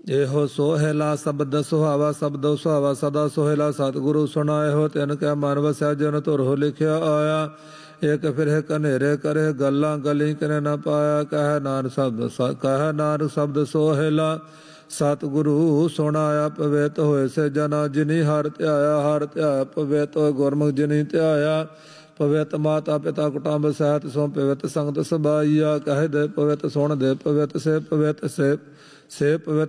ਇਹੋ ਸੋਹਿਲਾ ਸ਼ਬਦ ਸੁਹਾਵਾ ਸ਼ਬਦੋ ਸੁਹਾਵਾ ਸਦਾ ਸੋਹਿਲਾ ਸਤਿਗੁਰੂ ਸੁਣਾਇਓ ਤਿਨ ਕੈ ਮਨ ਵਸੈ ਜਨ ਧੁਰਹੁ ਲਿਖਿਆ ਆਇਆ ਇਕ ਫਿਰਹਿ ਕਨੇਰੇ ਕਰੇ ਗੱਲਾਂ ਗਲੀ ਕਰੇ ਨ ਪਾਇਆ ਕਹਿ ਨਾਨਕ ਸ਼ਬਦ ਸੋਹਿਲਾ ਸਤਿਗੁਰੂ ਸੁਣਾਇਆ ਪਵਿੱਤ ਹੋਏ ਸੇ ਜਨਾ ਜਿਨੀ ਹਰ ਧਿਆਇਆ ਪਵਿੱਤ ਹੋਏ ਗੁਰਮੁਖ ਜਿਨੀ ਧਿਆਇਆ ਪਵਿੱਤ ਮਾਤਾ ਪਿਤਾ ਕੁਟੁੰਬ ਸਹਿਤ ਸੋ ਪਵਿੱਤ ਸੰਗਤ ਸਬਾਈਆ ਕਹਿ ਦੇ ਪਵਿੱਤ ਸੁਣ ਦੇ ਪਵਿੱਤ ਸੇ ਪਵਿੱਤ ਸੇ ਪਵਿੱਤ